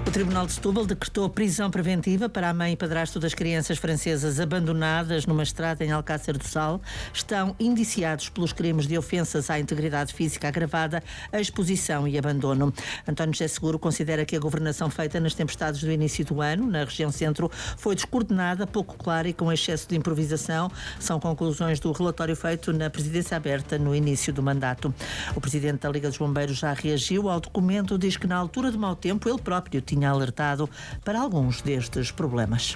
O Tribunal de Setúbal decretou prisão preventiva para a mãe e padrasto das crianças francesas abandonadas numa estrada em Alcácer do Sal. Estão indiciados pelos crimes de ofensas à integridade física agravada, exposição e abandono. António José Seguro considera que a governação feita nas tempestades do início do ano, na região centro, foi descoordenada, pouco clara e com excesso de improvisação. São conclusões do relatório feito na presidência aberta no início do mandato. O presidente da Liga dos Bombeiros já reagiu ao documento, diz que na altura do mau tempo ele próprio tinha alertado para alguns destes problemas.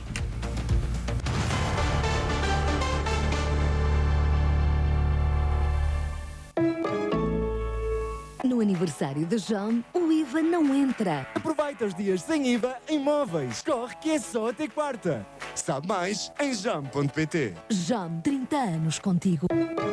No aniversário da JAM, o IVA não entra. Aproveita os dias sem IVA em móveis. Corre que é só até quarta. Sabe mais em jam.pt. JAM, 30 anos contigo.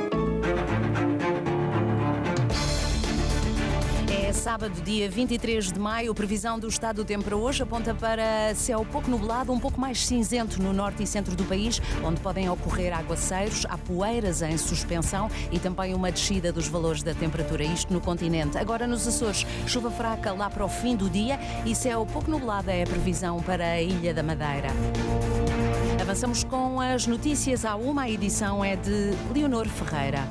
É sábado, dia 23 de maio. Previsão do estado do tempo para hoje aponta para céu pouco nublado, um pouco mais cinzento no norte e centro do país, onde podem ocorrer aguaceiros, há poeiras em suspensão e também uma descida dos valores da temperatura, isto no continente. Agora nos Açores, chuva fraca lá para o fim do dia e céu pouco nublado é a previsão para a Ilha da Madeira. Avançamos com as notícias à uma, a edição é de Leonor Ferreira.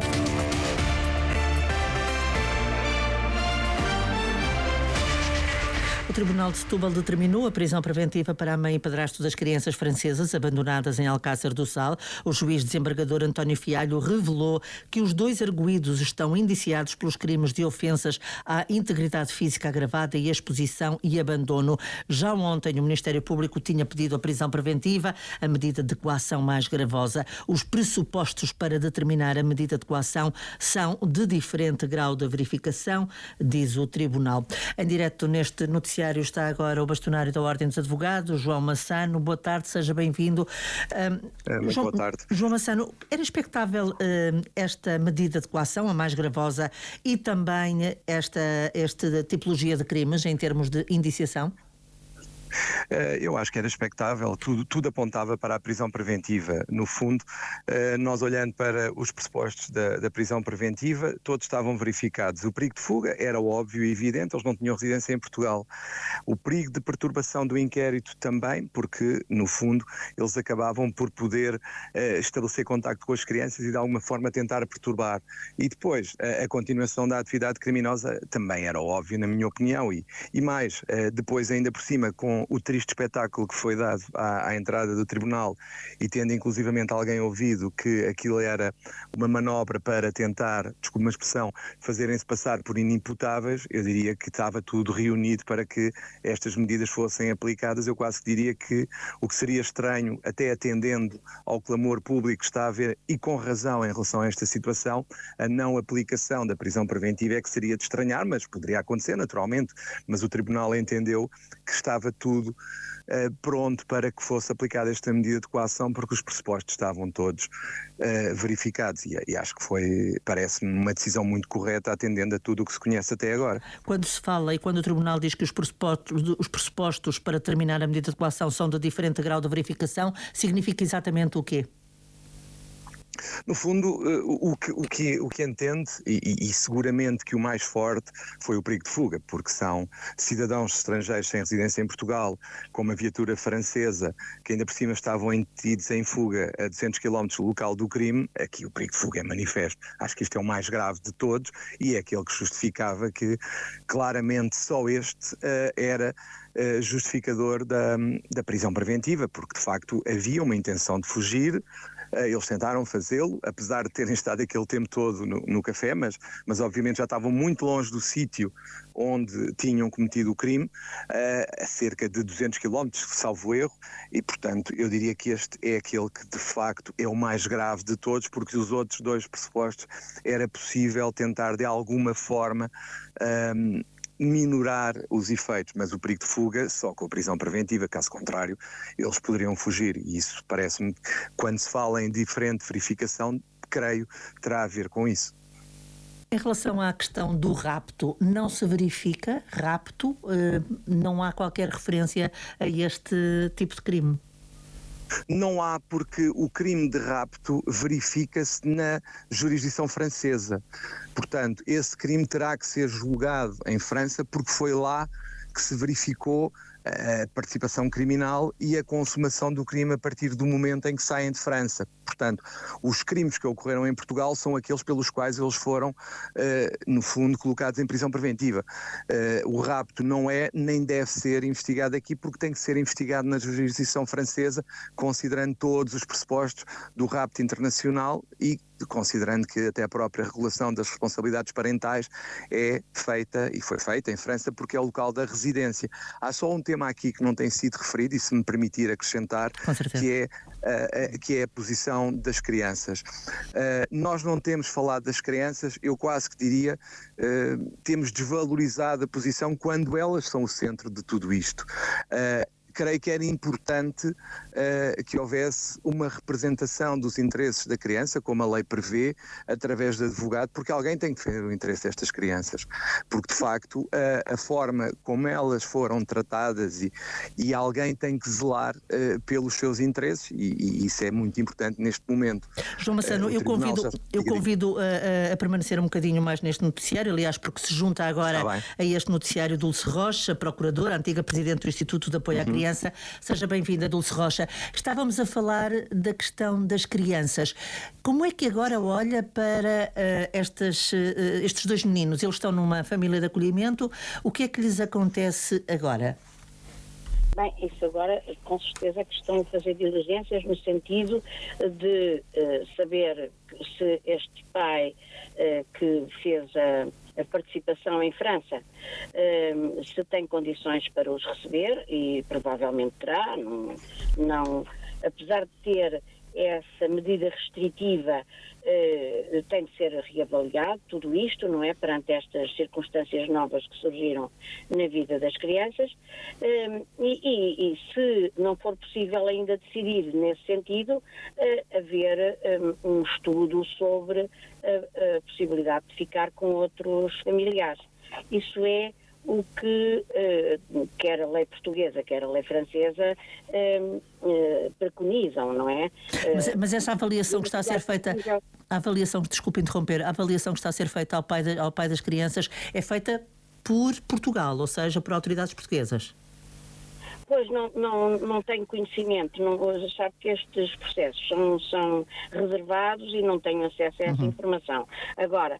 O Tribunal de Setúbal determinou a prisão preventiva para a mãe e padrasto das crianças francesas abandonadas em Alcácer do Sal. O juiz desembargador António Fialho revelou que os dois arguidos estão indiciados pelos crimes de ofensas à integridade física agravada e exposição e abandono. Já ontem o Ministério Público tinha pedido a prisão preventiva, a medida de coação mais gravosa. Os pressupostos para determinar a medida de coação são de diferente grau de verificação, diz o Tribunal. Em direto neste noticiário está agora o bastonário da Ordem dos Advogados, João Massano. Boa tarde, seja bem-vindo. Muito boa tarde. João Massano, era expectável esta medida de coação, a mais gravosa, e também esta tipologia de crimes em termos de indiciação? Eu acho que era expectável, tudo apontava para a prisão preventiva. No fundo, nós olhando para os pressupostos da prisão preventiva, todos estavam verificados. O perigo de fuga era óbvio e evidente, eles não tinham residência em Portugal. O perigo de perturbação do inquérito também, porque, no fundo, eles acabavam por poder estabelecer contacto com as crianças e de alguma forma tentar perturbar. E depois, a continuação da atividade criminosa também era óbvio, na minha opinião, e mais, depois ainda por cima, com o triste espetáculo que foi dado à entrada do tribunal e tendo inclusivamente alguém ouvido que aquilo era uma manobra para tentar, desculpe uma expressão, fazerem-se passar por inimputáveis, eu diria que estava tudo reunido para que estas medidas fossem aplicadas. Eu quase diria que o que seria estranho, até atendendo ao clamor público que está a haver, e com razão em relação a esta situação, a não aplicação da prisão preventiva é que seria de estranhar, mas poderia acontecer naturalmente, mas o tribunal entendeu que estava tudo pronto para que fosse aplicada esta medida de coação, porque os pressupostos estavam todos verificados e acho que parece-me uma decisão muito correta, atendendo a tudo o que se conhece até agora. Quando se fala e quando o Tribunal diz que os pressupostos para terminar a medida de coação são de diferente grau de verificação, significa exatamente o quê? No fundo, o que entende, e seguramente que o mais forte foi o perigo de fuga, porque são cidadãos estrangeiros sem residência em Portugal, com uma viatura francesa, que ainda por cima estavam detidos em fuga a 200 km do local do crime. Aqui o perigo de fuga é manifesto. Acho que isto é o mais grave de todos e é aquele que justificava que claramente só este era justificador da prisão preventiva, porque de facto havia uma intenção de fugir. Eles tentaram fazê-lo, apesar de terem estado aquele tempo todo no café, mas obviamente já estavam muito longe do sítio onde tinham cometido o crime, a cerca de 200 km, salvo erro, e portanto eu diria que este é aquele que de facto é o mais grave de todos, porque os outros dois pressupostos era possível tentar de alguma forma minorar os efeitos, mas o perigo de fuga só com a prisão preventiva, caso contrário eles poderiam fugir, e isso parece-me, quando se fala em diferente verificação, creio, terá a ver com isso. Em relação à questão do rapto, não se verifica rapto? Não há qualquer referência a este tipo de crime? Não há, porque o crime de rapto verifica-se na jurisdição francesa. Portanto, esse crime terá que ser julgado em França, porque foi lá que se verificou a participação criminal e a consumação do crime a partir do momento em que saem de França. Portanto, os crimes que ocorreram em Portugal são aqueles pelos quais eles foram, no fundo, colocados em prisão preventiva. O rapto não é nem deve ser investigado aqui, porque tem que ser investigado na jurisdição francesa, considerando todos os pressupostos do rapto internacional e considerando que até a própria regulação das responsabilidades parentais é feita e foi feita em França porque é o local da residência. Há só um tema aqui que não tem sido referido e, se me permitir acrescentar, que é a posição das crianças. Nós não temos falado das crianças, eu quase que diria, temos desvalorizado a posição quando elas são o centro de tudo isto. Creio que era importante que houvesse uma representação dos interesses da criança, como a lei prevê, através de advogado, porque alguém tem que defender o interesse destas crianças. Porque, de facto, a forma como elas foram tratadas e alguém tem que zelar pelos seus interesses, e isso é muito importante neste momento. João Massano, eu convido a permanecer um bocadinho mais neste noticiário, aliás, porque se junta agora a este noticiário Dulce Rocha, procuradora, antiga presidente do Instituto de Apoio à Criança. Seja bem-vinda, Dulce Rocha. Estávamos a falar da questão das crianças. Como é que agora olha para estes dois meninos? Eles estão numa família de acolhimento. O que é que lhes acontece agora? Bem, isso agora, com certeza, que estão a fazer diligências no sentido de saber se este pai que fez a participação em França, se tem condições para os receber, e provavelmente terá, não, apesar de ter essa medida restritiva, tem de ser reavaliado tudo isto, não é? Perante estas circunstâncias novas que surgiram na vida das crianças, e se não for possível ainda decidir nesse sentido, haver um estudo sobre a possibilidade de ficar com outros familiares. Isso é o que quer a lei portuguesa, quer a lei francesa preconizam, não é? Mas essa avaliação que está a ser feita, desculpe interromper, a avaliação que está a ser feita ao pai das crianças é feita por Portugal, ou seja, por autoridades portuguesas? Pois não tenho conhecimento, sabe que estes processos são reservados e não tenho acesso a essa informação. Agora,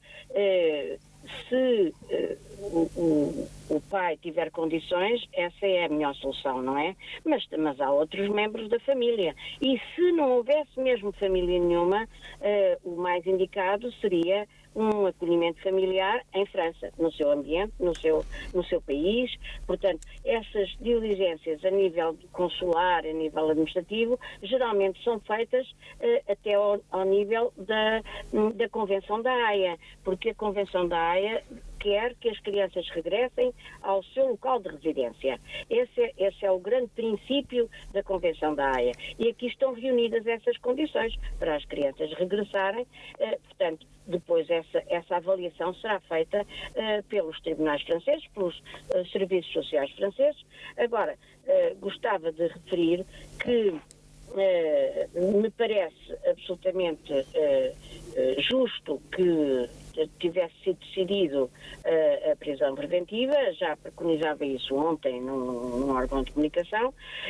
se o pai tiver condições, essa é a melhor solução, não é? Mas há outros membros da família. E se não houvesse mesmo família nenhuma, o mais indicado seria um acolhimento familiar em França, no seu ambiente, no seu país. Portanto, essas diligências a nível consular, a nível administrativo, geralmente são feitas até ao nível da Convenção da Haia, porque a Convenção da Haia quer que as crianças regressem ao seu local de residência. Esse é o grande princípio da Convenção da Haia. E aqui estão reunidas essas condições para as crianças regressarem. Portanto, depois essa avaliação será feita pelos tribunais franceses, pelos serviços sociais franceses. Agora, gostava de referir que me parece absolutamente justo que tivesse sido decidido a prisão preventiva, já preconizava isso ontem num órgão de comunicação,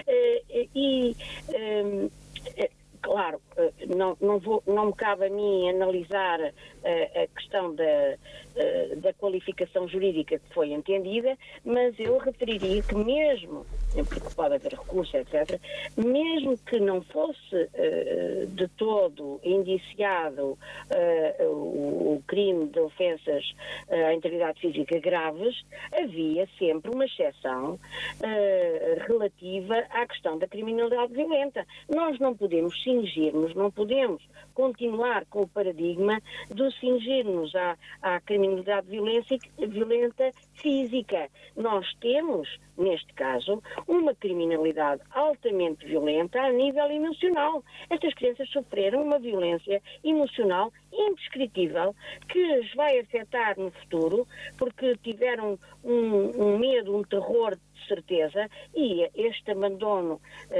claro, não me cabe a mim analisar a questão da qualificação jurídica que foi entendida, mas eu referiria que mesmo, porque pode haver recurso, etc., mesmo que não fosse de todo indiciado o crime de ofensas à integridade física graves, havia sempre uma exceção relativa à questão da criminalidade violenta. Nós não podemos cingir-nos, não podemos continuar com o paradigma de cingir-nos à criminalidade violenta física. Nós temos, neste caso, uma criminalidade altamente violenta a nível emocional. Estas crianças sofreram uma violência emocional indescritível que as vai afetar no futuro, porque tiveram um medo, um terror de certeza, e este abandono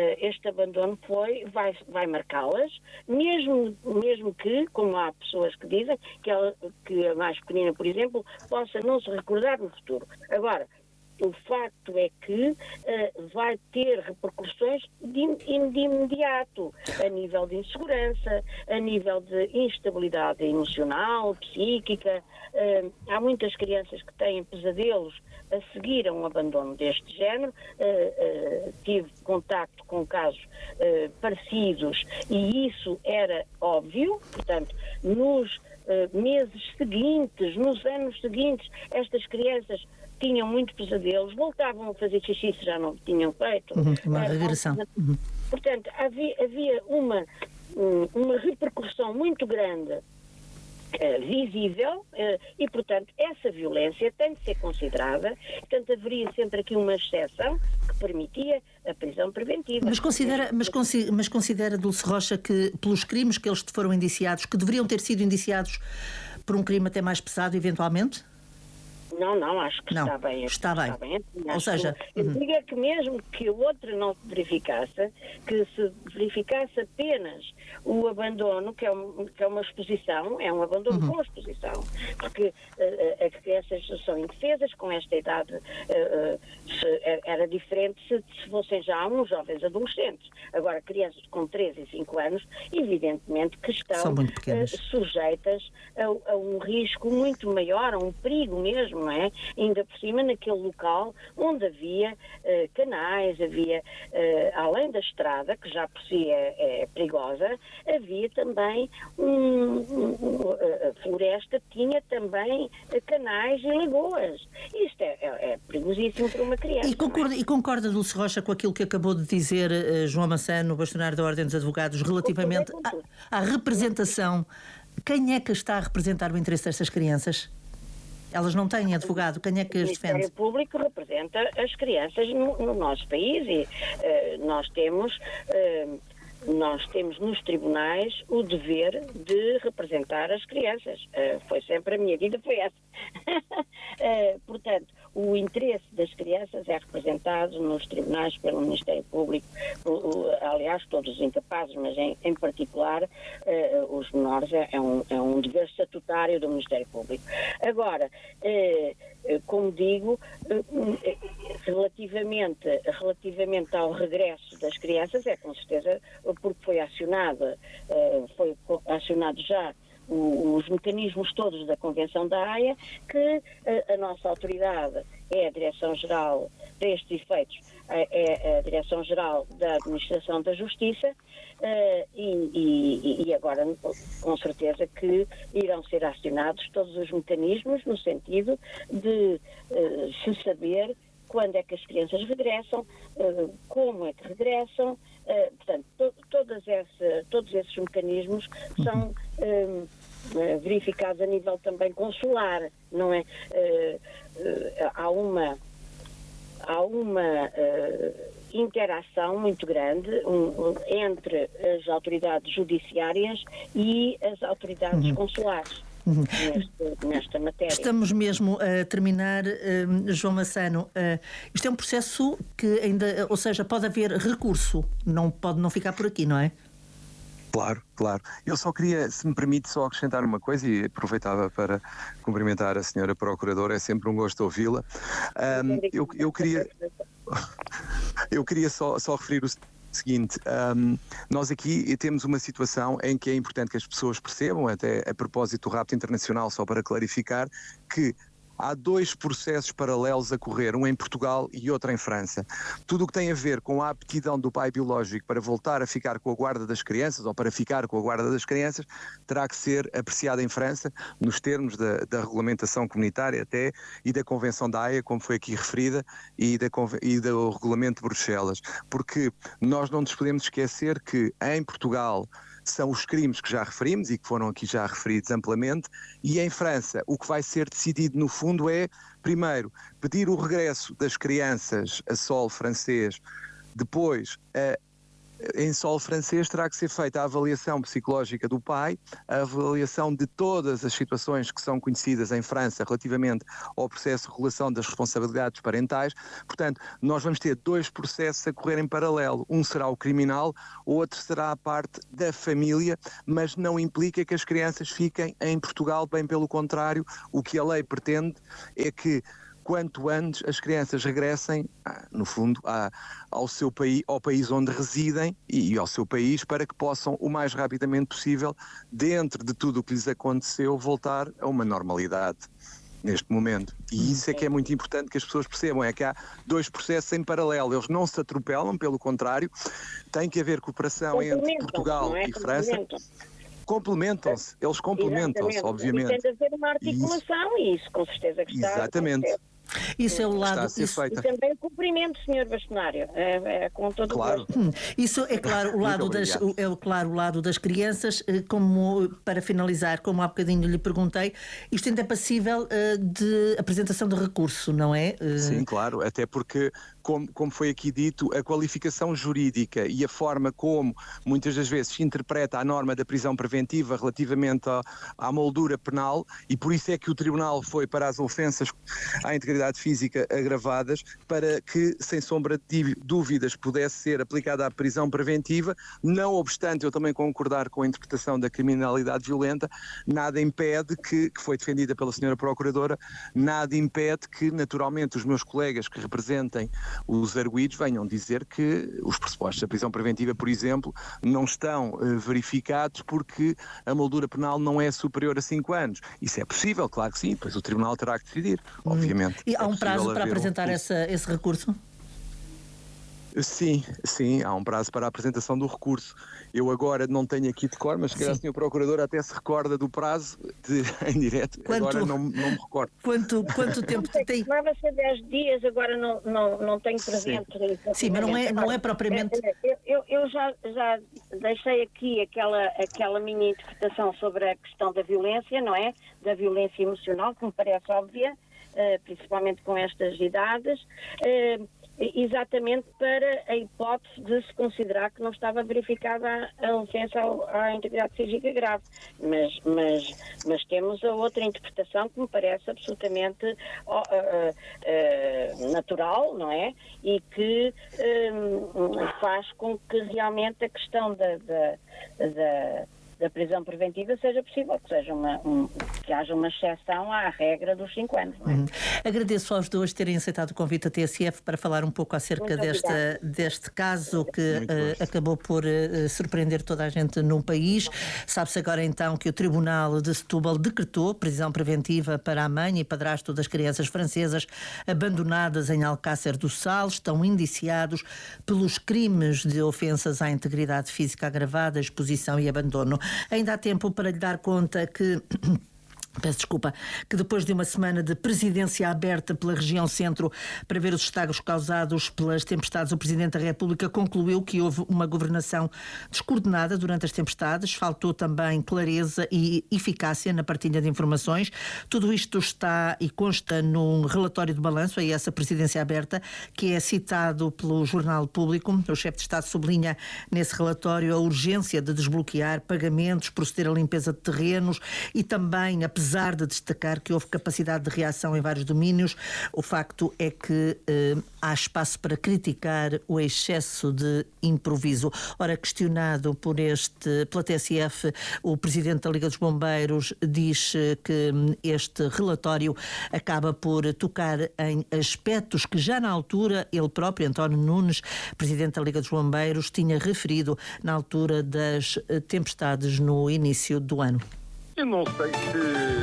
vai marcá-las, mesmo que, como há pessoas que dizem, que a mais pequenina, por exemplo, possa não se recordar no futuro. Agora, O facto é que vai ter repercussões de imediato, a nível de insegurança, a nível de instabilidade emocional, psíquica. Há muitas crianças que têm pesadelos a seguir a um abandono deste género. Tive contacto com casos parecidos e isso era óbvio. Portanto, nos meses seguintes, nos anos seguintes, estas crianças tinham muitos pesadelos, voltavam a fazer xixi se já não tinham feito. Uma regressão. Portanto, havia uma repercussão muito grande visível e, portanto, essa violência tem de ser considerada. Portanto, haveria sempre aqui uma exceção que permitia a prisão preventiva. Mas considera, Dulce Rocha, que pelos crimes que eles foram indiciados, que deveriam ter sido indiciados por um crime até mais pesado, eventualmente? Não, acho que não, está bem. Ou seja... Eu digo é que mesmo que o outro não se verificasse, que se verificasse apenas o abandono, que é uma exposição, é um abandono com exposição, porque as crianças são indefesas, com esta idade era diferente se fossem já uns jovens adolescentes. Agora, crianças com 3 e 5 anos, evidentemente que estão sujeitas a um risco muito maior, a um perigo mesmo, não é? Ainda por cima naquele local onde havia canais, havia, além da estrada, que já por si é perigosa, havia também a floresta tinha também canais e lagoas. Isto é perigosíssimo para uma criança. E concorda, Dulce Rocha, com aquilo que acabou de dizer João Massano, bastonário da Ordem dos Advogados, relativamente à representação? Quem é que está a representar o interesse destas crianças? Elas não têm advogado. Quem é que as defende? O Ministério Público representa as crianças no nosso país e nós temos nos tribunais o dever de representar as crianças. Foi sempre a minha vida, foi essa. Portanto, o interesse das crianças é representado nos tribunais pelo Ministério Público, aliás, todos os incapazes, mas em particular os menores, é um dever estatutário do Ministério Público. Agora, como digo, relativamente ao regresso das crianças, é com certeza porque foi acionado já os mecanismos todos da Convenção da Haia, que a nossa autoridade é a Direção-Geral, para estes efeitos, é a Direção-Geral da Administração da Justiça, e agora, com certeza, que irão ser acionados todos os mecanismos no sentido de se saber quando é que as crianças regressam, como é que regressam, portanto, todos esses mecanismos são verificados a nível também consular, não é? Há uma interação muito grande entre as autoridades judiciárias e as autoridades consulares. Nesta matéria. Estamos mesmo a terminar, João Massano. Isto é um processo que ainda, ou seja, pode haver recurso, não pode não ficar por aqui, não é? Claro. Eu só queria, se me permite, só acrescentar uma coisa e aproveitava para cumprimentar a senhora Procuradora, é sempre um gosto ouvi-la. Eu queria só referir o seguinte, nós aqui temos uma situação em que é importante que as pessoas percebam, até a propósito do rapto internacional, só para clarificar, que há 2 processos paralelos a correr, um em Portugal e outro em França. Tudo o que tem a ver com a aptidão do pai biológico para voltar a ficar com a guarda das crianças ou para ficar com a guarda das crianças terá que ser apreciado em França nos termos da regulamentação comunitária até e da Convenção da Haia, como foi aqui referida, e do Regulamento de Bruxelas. Porque nós não nos podemos esquecer que em Portugal são os crimes que já referimos e que foram aqui já referidos amplamente, e em França o que vai ser decidido no fundo é, primeiro, pedir o regresso das crianças a solo francês, depois em solo francês terá que ser feita a avaliação psicológica do pai, a avaliação de todas as situações que são conhecidas em França relativamente ao processo de regulação das responsabilidades parentais. Portanto, nós vamos ter 2 processos a correr em paralelo. Um será o criminal, o outro será a parte da família, mas não implica que as crianças fiquem em Portugal, bem pelo contrário. O que a lei pretende é que quanto antes as crianças regressem, no fundo, ao seu país, ao país onde residem e ao seu país, para que possam, o mais rapidamente possível, dentro de tudo o que lhes aconteceu, voltar a uma normalidade neste momento. E isso é que é muito importante que as pessoas percebam, é que há dois processos em paralelo, eles não se atropelam, pelo contrário, tem que haver cooperação entre Portugal e França. Complementam-se, eles complementam-se, obviamente. E tem de haver uma articulação e isso com certeza que está Exatamente. a acontecer. Isso é o lado. Está a ser feita. E também o cumprimento, Sr. Bastonário, com todo Claro. o gosto. Isso é claro, o lado o lado das crianças, como para finalizar, como há bocadinho lhe perguntei, isto ainda é passível de apresentação de recurso, não é? Sim, claro, até porque, como foi aqui dito, a qualificação jurídica e a forma como muitas das vezes se interpreta a norma da prisão preventiva relativamente à moldura penal, e por isso é que o Tribunal foi para as ofensas à integridade física agravadas, para que, sem sombra de dúvidas, pudesse ser aplicada a prisão preventiva. Não obstante eu também concordar com a interpretação da criminalidade violenta, nada impede que foi defendida pela Sra. Procuradora, nada impede que, naturalmente, os meus colegas que representem os arguidos venham dizer que os pressupostos da prisão preventiva, por exemplo, não estão verificados porque a moldura penal não é superior a 5 anos. Isso é possível, claro que sim, pois o Tribunal terá que decidir, obviamente. E há um prazo para apresentar esse recurso? Sim, há um prazo para a apresentação do recurso. Eu agora não tenho aqui de cor, mas se calhar a Sra. Procuradora até se recorda do prazo em direto. Agora não me recordo. Quanto tempo tem? Costumava ser 10 dias, agora não tenho presente. Sim, mas não é propriamente... Eu já deixei aqui aquela minha interpretação sobre a questão da violência, não é? Da violência emocional, que me parece óbvia, principalmente com estas idades, exatamente para a hipótese de se considerar que não estava verificada a ofensa à integridade física grave. Mas temos a outra interpretação que me parece absolutamente natural, não é? E que faz com que realmente a questão da prisão preventiva seja possível, que haja uma exceção à regra dos 5 anos. Não é? Agradeço aos dois terem aceitado o convite da TSF para falar um pouco acerca deste caso que acabou por surpreender toda a gente no país. Sabe-se agora então que o Tribunal de Setúbal decretou prisão preventiva para a mãe e padrasto das crianças francesas abandonadas em Alcácer do Sal. Estão indiciados pelos crimes de ofensas à integridade física agravada, exposição e abandono. Ainda há tempo para lhe dar conta que... Peço desculpa, que depois de uma semana de presidência aberta pela região centro para ver os estragos causados pelas tempestades, o Presidente da República concluiu que houve uma governação descoordenada durante as tempestades, faltou também clareza e eficácia na partilha de informações. Tudo isto está e consta num relatório de balanço a essa presidência aberta, que é citado pelo Jornal Público. O chefe de Estado sublinha nesse relatório a urgência de desbloquear pagamentos, proceder à limpeza de terrenos e também, apesar de destacar que houve capacidade de reação em vários domínios, o facto é que há espaço para criticar o excesso de improviso. Ora, questionado pela TSF, o Presidente da Liga dos Bombeiros diz que este relatório acaba por tocar em aspectos que já na altura ele próprio, António Nunes, Presidente da Liga dos Bombeiros, tinha referido na altura das tempestades no início do ano. Eu não sei se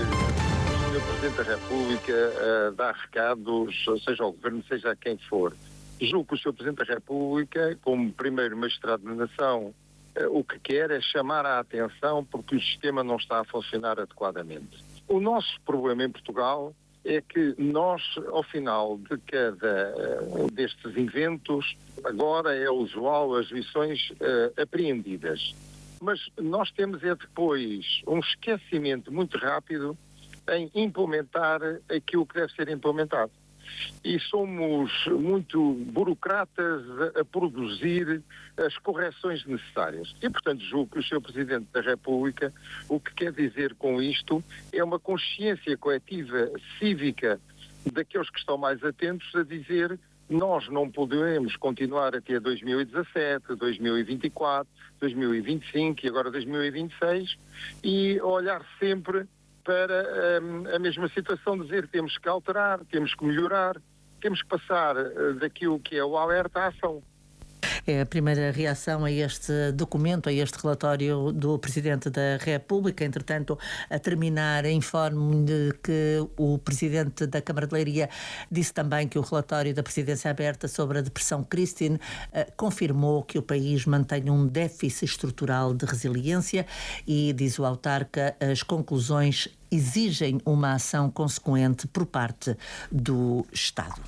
o Sr. Presidente da República dá recados, seja ao Governo, seja a quem for. Julgo que o Sr. Presidente da República, como primeiro magistrado da nação, o que quer é chamar a atenção porque o sistema não está a funcionar adequadamente. O nosso problema em Portugal é que nós, ao final de cada destes eventos, agora é usual as lições apreendidas. Mas nós temos depois um esquecimento muito rápido em implementar aquilo que deve ser implementado. E somos muito burocratas a produzir as correções necessárias. E, portanto, julgo que o Sr. Presidente da República, o que quer dizer com isto é uma consciência coletiva cívica daqueles que estão mais atentos a dizer: nós não podemos continuar até 2017, 2024, 2025 e agora 2026 e olhar sempre para a mesma situação de dizer temos que alterar, temos que melhorar, temos que passar daquilo que é o alerta à ação. É a primeira reação a este documento, a este relatório do Presidente da República. Entretanto, a terminar, informo-me de que o Presidente da Câmara de Leiria disse também que o relatório da Presidência Aberta sobre a Depressão Christine confirmou que o país mantém um déficit estrutural de resiliência e, diz o autarca, as conclusões exigem uma ação consequente por parte do Estado.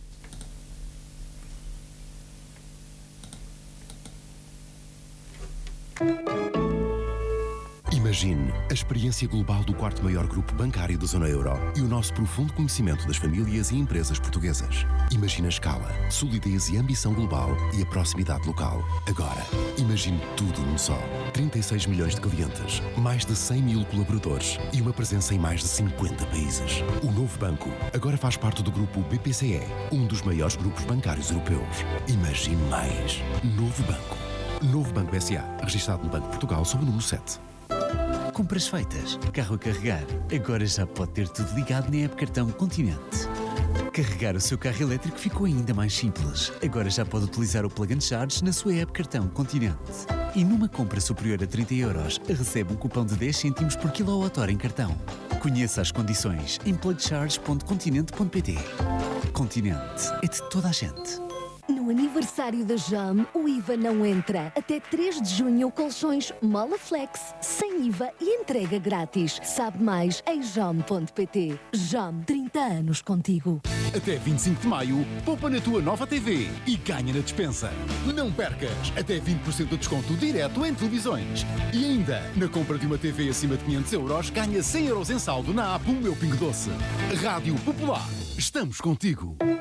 Imagine a experiência global do quarto maior grupo bancário da zona euro e o nosso profundo conhecimento das famílias e empresas portuguesas. Imagine a escala, solidez e ambição global e a proximidade local. Agora, imagine tudo num só. 36 milhões de clientes, mais de 100 mil colaboradores e uma presença em mais de 50 países. O novo banco agora faz parte do grupo BPCE, um dos maiores grupos bancários europeus. Imagine mais. Novo banco. Novo Banco S.A., registado no Banco de Portugal sob o número 7. Compras feitas, carro a carregar. Agora já pode ter tudo ligado na app Cartão Continente. Carregar o seu carro elétrico ficou ainda mais simples. Agora já pode utilizar o Plug and Charge na sua app Cartão Continente. E numa compra superior a 30 euros, recebe um cupom de 10 cêntimos por kWh em cartão. Conheça as condições em plugcharge.continente.pt. Continente é de toda a gente. No aniversário da JAM, o IVA não entra. Até 3 de junho, colchões Molaflex, sem IVA e entrega grátis. Sabe mais em jam.pt. JAM, 30 anos contigo. Até 25 de maio, poupa na tua nova TV e ganha na despensa. Não percas! Até 20% de desconto direto em televisões. E ainda, na compra de uma TV acima de 500 euros, ganha 100 euros em saldo na app O Meu Pingo Doce. Rádio Popular. Estamos contigo.